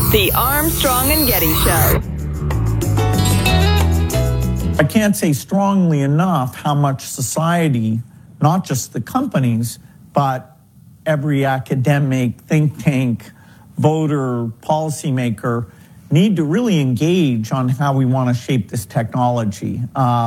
The Armstrong and Getty Show. I can't say strongly enough how much society, not just the companies, but every academic, think tank, voter, policymaker need to really engage on how we want to shape this technology.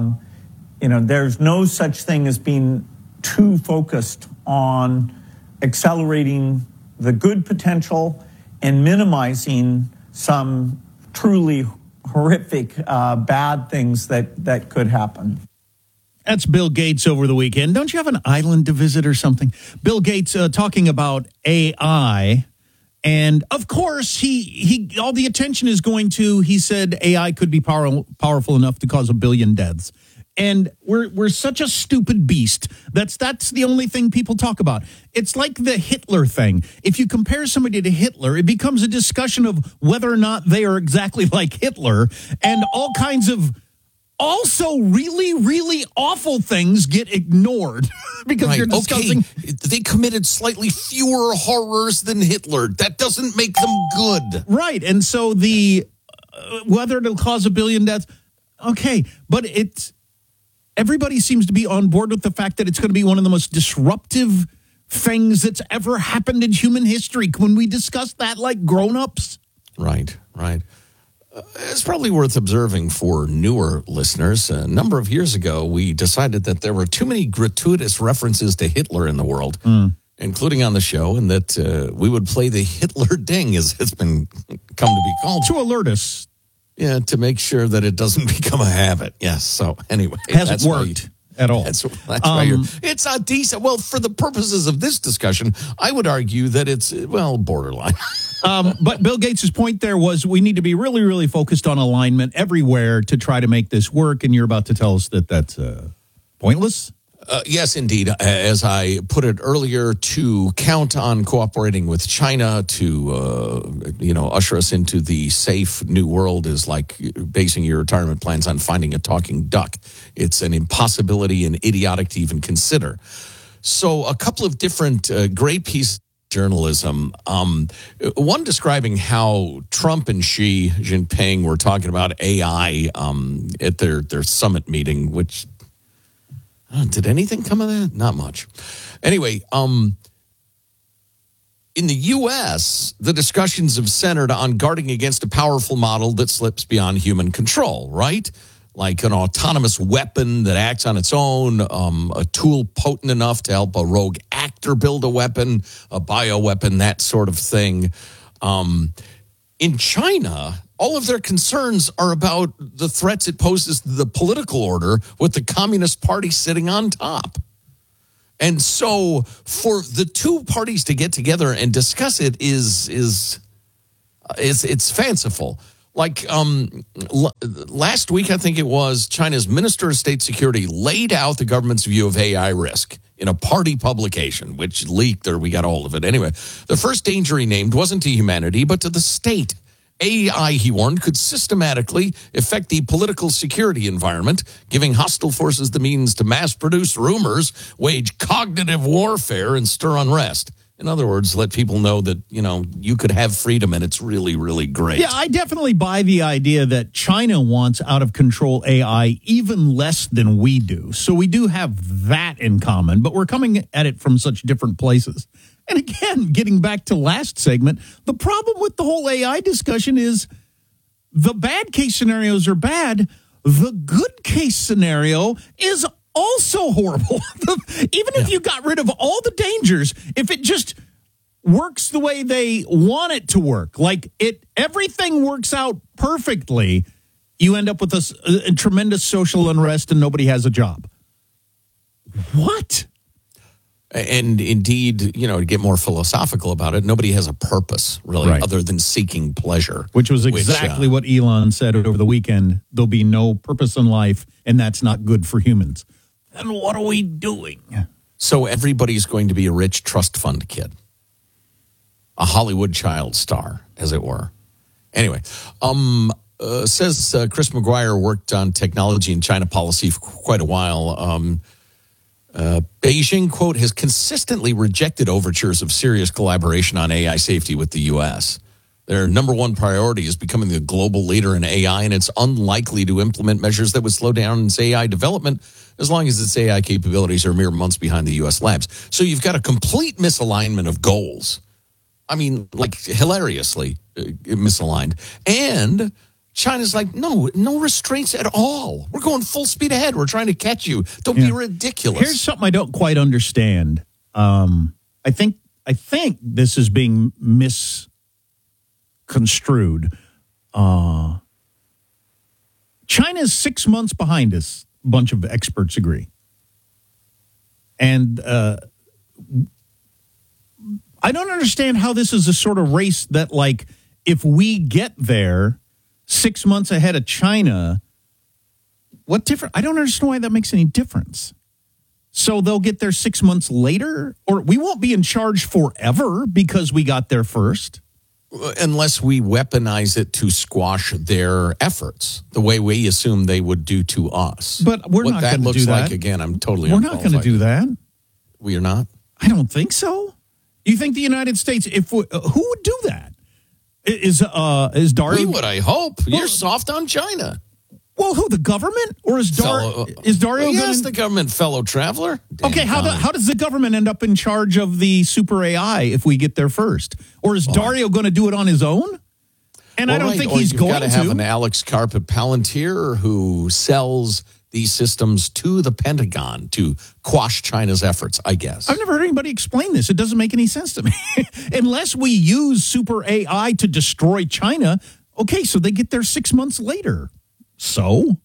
There's no such thing as being too focused on accelerating the good potential and minimizing some truly horrific bad things that could happen. That's Bill Gates over the weekend. Don't you have an island to visit or something? Bill Gates talking about AI. And of course, he all the attention is going to, he said AI could be powerful enough to cause 1 billion deaths. And we're such a stupid beast. That's the only thing people talk about. It's like the Hitler thing. If you compare somebody to Hitler, it becomes a discussion of whether or not they are exactly like Hitler, and all kinds of also really, really awful things get ignored because you're discussing. Okay. They committed slightly fewer horrors than Hitler. That doesn't make them good. Right. And so the whether it'll cause 1 billion deaths, okay, but everybody seems to be on board with the fact that it's going to be one of the most disruptive things that's ever happened in human history. When we discuss that like grown-ups? Right. It's probably worth observing for newer listeners. A number of years ago, we decided that there were too many gratuitous references to Hitler in the world, including on the show, and that we would play the Hitler ding, as it's been come to be called. To alert us. Yeah, to make sure that it doesn't become a habit. Yes. So anyway, hasn't worked at all. That's why it's not decent. Well, for the purposes of this discussion, I would argue that it's borderline. But Bill Gates' point there was we need to be really, really focused on alignment everywhere to try to make this work. And you're about to tell us that that's pointless. Yes, indeed. As I put it earlier, to count on cooperating with China to, usher us into the safe new world is like basing your retirement plans on finding a talking duck. It's an impossibility and idiotic to even consider. So a couple of different great pieces of journalism. One describing how Trump and Xi Jinping were talking about AI at their summit meeting, which... did anything come of that? Not much. Anyway, in the U.S., the discussions have centered on guarding against a powerful model that slips beyond human control, right? Like an autonomous weapon that acts on its own, a tool potent enough to help a rogue actor build a weapon, a bioweapon, that sort of thing. In China, all of their concerns are about the threats it poses to the political order with the Communist Party sitting on top. And so for the two parties to get together and discuss it is it's fanciful. Like last week, I think it was, China's Minister of State Security laid out the government's view of AI risk in a party publication, which leaked, or we got hold of it. Anyway, the first danger he named wasn't to humanity, but to the state. AI, he warned, could systematically affect the political security environment, giving hostile forces the means to mass-produce rumors, wage cognitive warfare, and stir unrest. In other words, let people know that, you could have freedom and it's really, really great. Yeah, I definitely buy the idea that China wants out-of-control AI even less than we do. So we do have that in common, but we're coming at it from such different places. And again, getting back to last segment, the problem with the whole AI discussion is the bad case scenarios are bad. The good case scenario is also horrible. Even if you got rid of all the dangers, if it just works the way they want it to work, like everything works out perfectly, you end up with a tremendous social unrest and nobody has a job. What? And indeed, to get more philosophical about it, nobody has a purpose, really, other than seeking pleasure. Which was exactly what Elon said over the weekend. There'll be no purpose in life, and that's not good for humans. Then what are we doing? So everybody's going to be a rich trust fund kid. A Hollywood child star, as it were. Anyway, says Chris McGuire worked on technology and China policy for quite a while. Beijing, quote, has consistently rejected overtures of serious collaboration on AI safety with the U.S. Their number one priority is becoming the global leader in AI, and it's unlikely to implement measures that would slow down its AI development as long as its AI capabilities are mere months behind the U.S. labs. So you've got a complete misalignment of goals. I mean, like hilariously misaligned. And China's like, no restraints at all. We're going full speed ahead. We're trying to catch you. Don't be ridiculous. Here's something I don't quite understand. I think this is being misconstrued. China's 6 months behind us. A bunch of experts agree. And I don't understand how this is a sort of race that, like, if we get there 6 months ahead of China, what different? I don't understand why that makes any difference. So they'll get there 6 months later, or we won't be in charge forever because we got there first. Unless we weaponize it to squash their efforts, the way we assume they would do to us. But we're not going to do that. What that looks like, again, I'm totally We're not going to do that. We are not? I don't think so. You think the United States, who would do that? Is Dario? We would, I hope. You're soft on China. Well, who, the government? Or is Dario yes, the government, fellow traveler. Okay, how does the government end up in charge of the super AI if we get there first? Or is Dario going to do it on his own? And I don't think he's going to. You've got to have an Alex Carpet Palantir who sells these systems to the Pentagon to quash China's efforts, I guess. I've never heard anybody explain this. It doesn't make any sense to me. Unless we use super AI to destroy China, okay, so they get there 6 months later. So?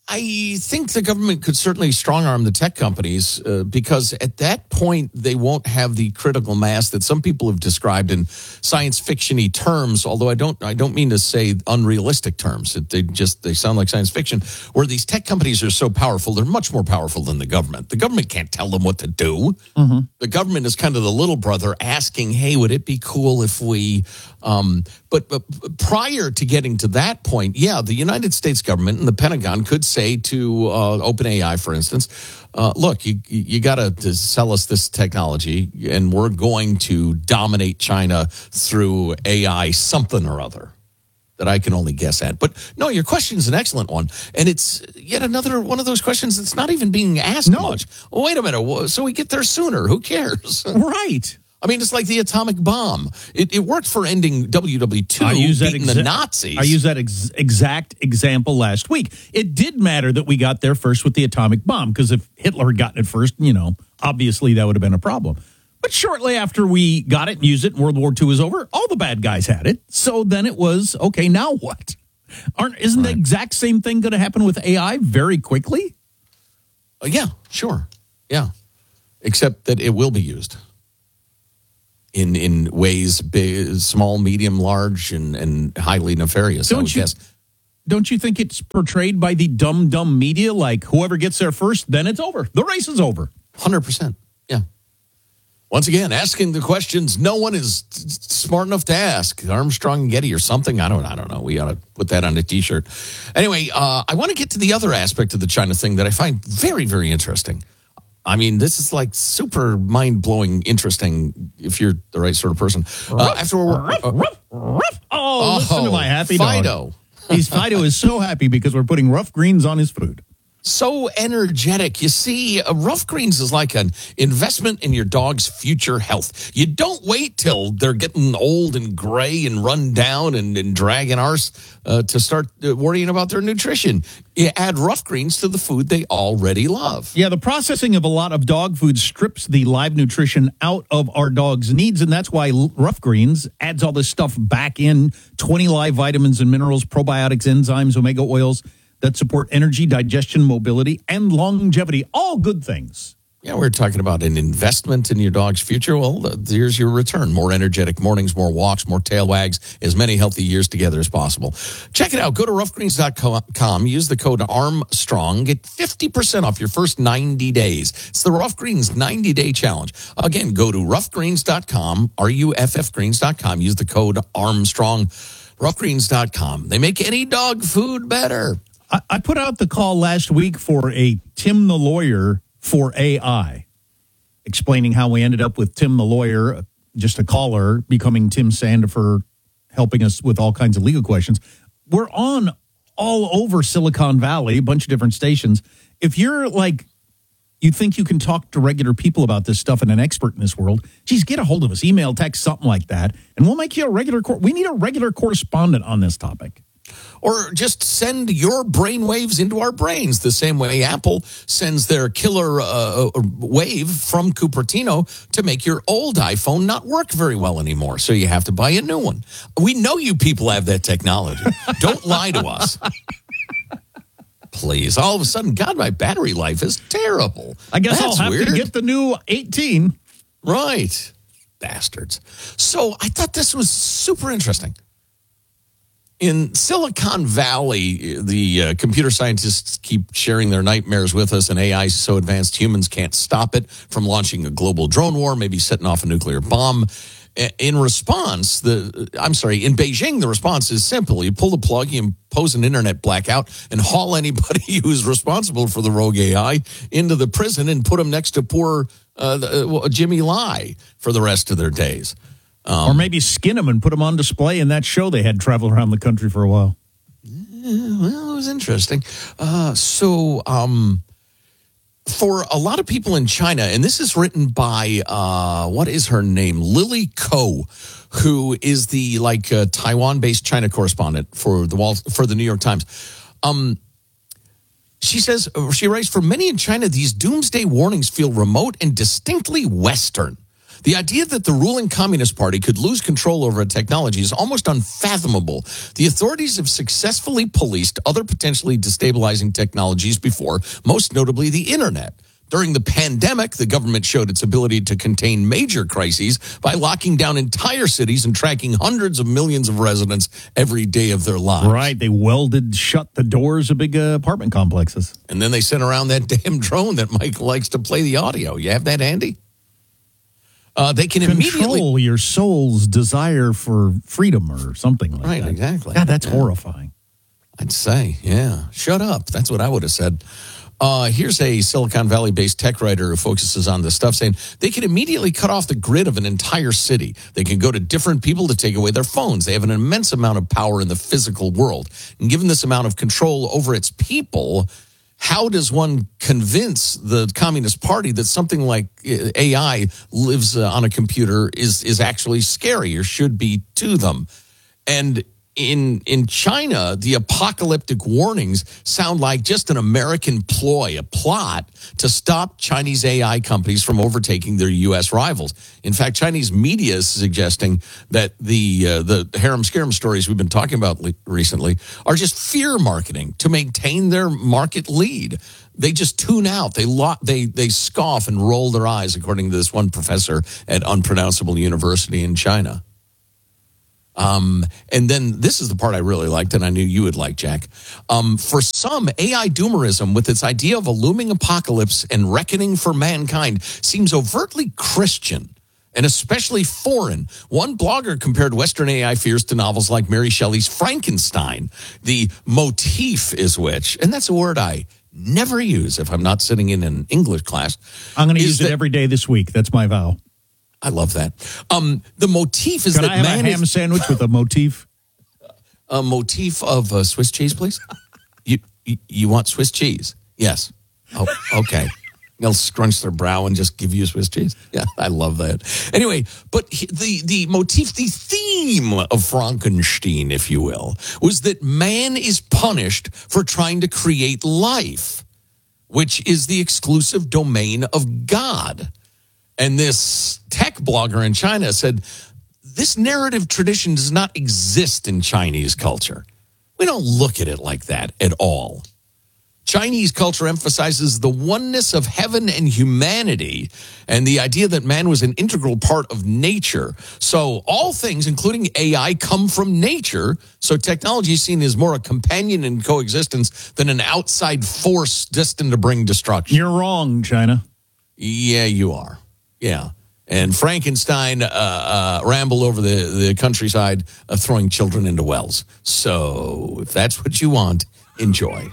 I think the government could certainly strong-arm the tech companies because at that point they won't have the critical mass that some people have described in science fiction-y terms, although I don't mean to say unrealistic terms. They sound like science fiction, where these tech companies are so powerful, they're much more powerful than the government. The government can't tell them what to do. Mm-hmm. The government is kind of the little brother asking, hey, would it be cool if we... But prior to getting to that point, the United States government and the Pentagon could say to OpenAI, for instance, look, you got to sell us this technology, and we're going to dominate China through AI something or other that I can only guess at. But no, your question is an excellent one. And it's yet another one of those questions that's not even being asked much. Well, wait a minute. So we get there sooner. Who cares? Right. I mean, it's like the atomic bomb. It worked for ending WW2, beating the Nazis. I used that exact example last week. It did matter that we got there first with the atomic bomb, because if Hitler had gotten it first, obviously that would have been a problem. But shortly after we got it and used it and World War II was over, all the bad guys had it. So then it was, okay, now what? Isn't the exact same thing going to happen with AI very quickly? Yeah, sure. Yeah. Except that it will be used. In ways big, small, medium, large, and highly nefarious. Don't you think it's portrayed by the dumb media like whoever gets there first, then it's over. The race is over. 100%. Yeah. Once again, asking the questions no one is smart enough to ask. Armstrong and Getty or something. I don't know. We ought to put that on a T-shirt. Anyway, I want to get to the other aspect of the China thing that I find very, very interesting. I mean, this is like super mind-blowing, interesting if you're the right sort of person. Listen to my happy dog. Fido is so happy because we're putting rough greens on his food. So energetic. You see, Rough Greens is like an investment in your dog's future health. You don't wait till they're getting old and gray and run down and dragging arse to start worrying about their nutrition. You add Rough Greens to the food they already love. Yeah, the processing of a lot of dog food strips the live nutrition out of our dog's needs, and that's why Rough Greens adds all this stuff back in, 20 live vitamins and minerals, probiotics, enzymes, omega oils, that support energy, digestion, mobility, and longevity. All good things. Yeah, we're talking about an investment in your dog's future. Well, here's your return. More energetic mornings, more walks, more tail wags, as many healthy years together as possible. Check it out. Go to roughgreens.com. Use the code Armstrong. Get 50% off your first 90 days. It's the Rough Greens 90-day challenge. Again, go to roughgreens.com, RUFFgreens.com. Use the code Armstrong. Roughgreens.com. They make any dog food better. I put out the call last week for a Tim the Lawyer for AI, explaining how we ended up with Tim the Lawyer, just a caller, becoming Tim Sandifer helping us with all kinds of legal questions. We're on all over Silicon Valley, a bunch of different stations. If you're like, you think you can talk to regular people about this stuff and an expert in this world, geez, get a hold of us. Email, text, something like that, and we'll make you a regular. We need a regular correspondent on this topic. Or just send your brain waves into our brains the same way Apple sends their killer wave from Cupertino to make your old iPhone not work very well anymore. So you have to buy a new one. We know you people have that technology. Don't lie to us. Please. All of a sudden, God, my battery life is terrible. I guess That's I'll have weird. to get the new 18. Right. Bastards. So I thought this was super interesting. In Silicon Valley, the computer scientists keep sharing their nightmares with us, and AI is so advanced humans can't stop it from launching a global drone war, maybe setting off a nuclear bomb. In response, in Beijing, the response is simple. You pull the plug, you impose an internet blackout, and haul anybody who's responsible for the rogue AI into the prison and put them next to poor Jimmy Lai for the rest of their days. Or maybe skin them and put them on display in that show they had travel around the country for a while. Well, it was interesting. For a lot of people in China, and this is written by, what is her name? Lily Ko, who is the Taiwan-based China correspondent for the New York Times. She writes, for many in China, these doomsday warnings feel remote and distinctly Western. The idea that the ruling Communist Party could lose control over a technology is almost unfathomable. The authorities have successfully policed other potentially destabilizing technologies before, most notably the internet. During the pandemic, the government showed its ability to contain major crises by locking down entire cities and tracking hundreds of millions of residents every day of their lives. Right. They welded shut the doors of big apartment complexes. And then they sent around that damn drone that Mike likes to play the audio. You have that, Andy? They can immediately control your soul's desire for freedom or something like that. Right, exactly. God, that's horrifying. I'd say, yeah. Shut up. That's what I would have said. Here's a Silicon Valley-based tech writer who focuses on this stuff, saying they can immediately cut off the grid of an entire city. They can go to different people to take away their phones. They have an immense amount of power in the physical world. And given this amount of control over its people, how does one convince the Communist Party that something like AI lives on a computer is actually scary or should be to them? And in China, the apocalyptic warnings sound like just an American ploy, a plot to stop Chinese AI companies from overtaking their U.S. rivals. In fact, Chinese media is suggesting that the harem-scarum stories we've been talking about recently are just fear marketing to maintain their market lead. They just tune out. They scoff and roll their eyes, according to this one professor at Unpronounceable University in China. And then this is the part I really liked, and I knew you would like, Jack. For some, AI doomerism, with its idea of a looming apocalypse and reckoning for mankind, seems overtly Christian and especially foreign. One blogger compared Western AI fears to novels like Mary Shelley's Frankenstein. The motif is which, and that's a word I never use if I'm not sitting in an English class. I'm going to use it every day this week. That's my vow. I love that. The motif is Can that I have man a ham sandwich with a motif? A motif of Swiss cheese, please. You want Swiss cheese? Yes. Oh, okay. They'll scrunch their brow and just give you Swiss cheese. Yeah, I love that. Anyway, but the motif, the theme of Frankenstein, if you will, was that man is punished for trying to create life, which is the exclusive domain of God. And this tech blogger in China said, this narrative tradition does not exist in Chinese culture. We don't look at it like that at all. Chinese culture emphasizes the oneness of heaven and humanity and the idea that man was an integral part of nature. So all things, including AI, come from nature. So technology is seen as more a companion in coexistence than an outside force destined to bring destruction. You're wrong, China. Yeah, you are. Yeah. And Frankenstein rambled over the countryside throwing children into wells. So if that's what you want, enjoy.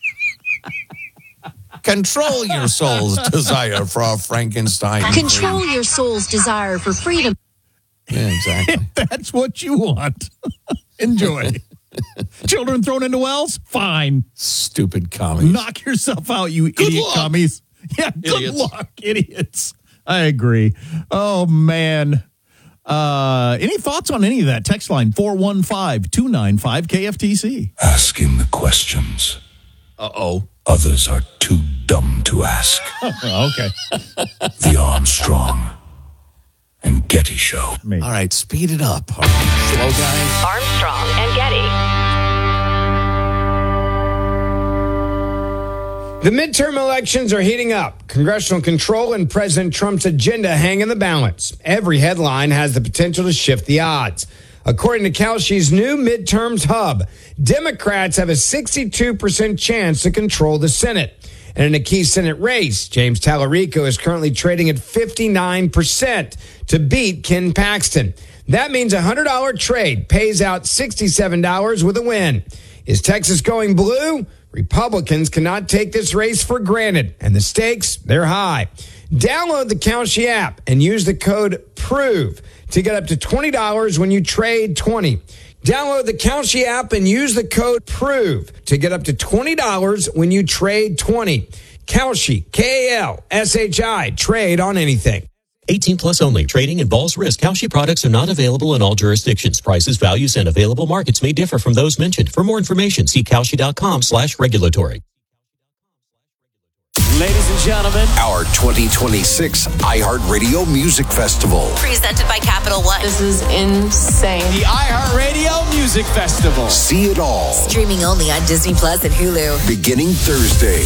Control your soul's desire for Frankenstein. Control your soul's desire for freedom. Yeah, exactly. That's what you want. Enjoy. Children thrown into wells? Fine. Stupid commies. Knock yourself out, you idiot luck. commies. Yeah, good Idiots. luck, idiots. I agree. Oh, man. Any thoughts on any of that? Text line 415-295-KFTC. Asking the questions. Uh-oh. Others are too dumb to ask. Okay. The Armstrong and Getty Show. All right, speed it up. All right, slow guy. Armstrong and Getty. The midterm elections are heating up. Congressional control and President Trump's agenda hang in the balance. Every headline has the potential to shift the odds. According to Kalshi's new midterms hub, Democrats have a 62% chance to control the Senate. And in a key Senate race, James Tallarico is currently trading at 59% to beat Ken Paxton. That means a $100 trade pays out $67 with a win. Is Texas going blue? Republicans cannot take this race for granted, and the stakes, they're high. Download the Kalshi app and use the code PROVE to get up to $20 when you trade 20. Download the Kalshi app and use the code PROVE to get up to $20 when you trade 20. Kalshi, Kalshi, trade on anything. 18 plus only. Trading involves risk. Kalshi products are not available in all jurisdictions. Prices, values, and available markets may differ from those mentioned. For more information, see Kalshi.com/regulatory. Ladies and gentlemen, Our 2026 iHeartRadio Music Festival. Presented by Capital One. This is insane. the iHeartRadio Music Festival. See it all. Streaming only on Disney Plus and Hulu. Beginning Thursday.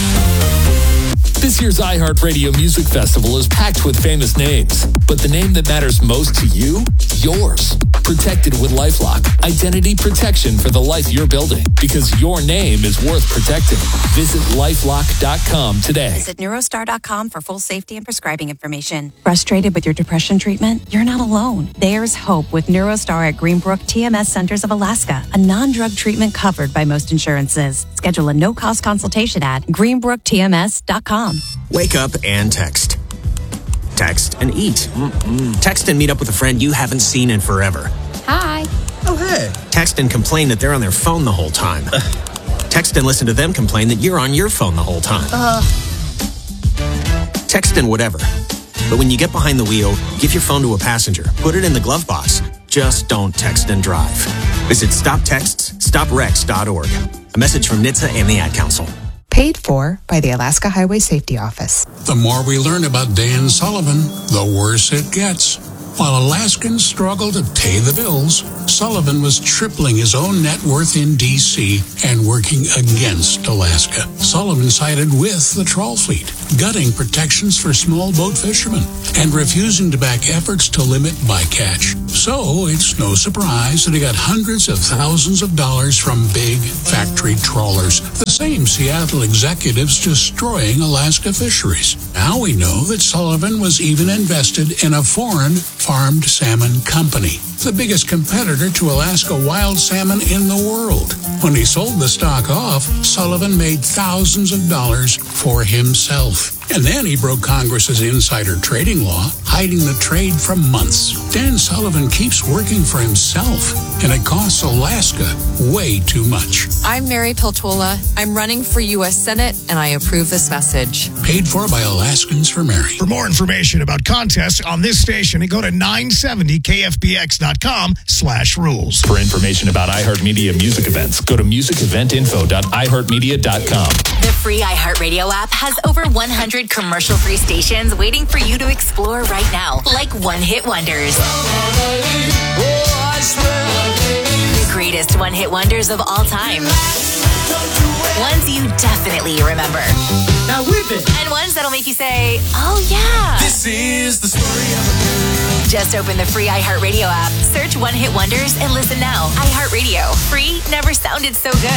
This year's iHeartRadio Music Festival is packed with famous names, but the name that matters most to you? Yours. Protected with LifeLock. Identity protection for the life you're building, because your name is worth protecting. Visit LifeLock.com today. Visit Neurostar.com for full safety and prescribing information. Frustrated with your depression treatment? You're not alone. There's hope with Neurostar at Greenbrook TMS Centers of Alaska, a non-drug treatment covered by most insurances. Schedule a no-cost consultation at greenbrooktms.com. Wake up and text. Text and eat. Text and meet up with a friend you haven't seen in forever. Hi. Oh, hey. Text and complain that they're on their phone the whole time. Text and listen to them complain that you're on your phone the whole time. Text and whatever. But when you get behind the wheel, give your phone to a passenger. Put it in the glove box. Just don't text and drive. Visit StopTextsStopWrecks.org. A message from NHTSA and the Ad Council. Paid for by the Alaska Highway Safety Office. The more we learn about Dan Sullivan, the worse it gets. While Alaskans struggle to pay the bills, Sullivan was tripling his own net worth in D.C. and working against Alaska. Sullivan sided with the trawl fleet, gutting protections for small boat fishermen and refusing to back efforts to limit bycatch. So it's no surprise that he got hundreds of thousands of dollars from big factory trawlers, the same Seattle executives destroying Alaska fisheries. Now we know that Sullivan was even invested in a foreign farmed salmon company, the biggest competitor to Alaska wild salmon in the world. When he sold the stock off, Sullivan made thousands of dollars for himself. And then he broke Congress's insider trading law, hiding the trade for months. Dan Sullivan keeps working for himself, and it costs Alaska way too much. I'm Mary Peltola. I'm running for U.S. Senate, and I approve this message. Paid for by Alaskans for Mary. For more information about contests on this station, go to 970kfbx.com/rules. For information about iHeartMedia music events, go to musiceventinfo.iheartmedia.com. The free iHeartRadio app has over 100 commercial-free stations waiting for you to explore right now, like one-hit wonders. The greatest one-hit wonders of all time. Ones you definitely remember. Now whip it. And ones that'll make you say, oh yeah. This is the story of a girl. Just open the free iHeartRadio app, search One Hit Wonders, and listen now. iHeartRadio. Free never sounded so good.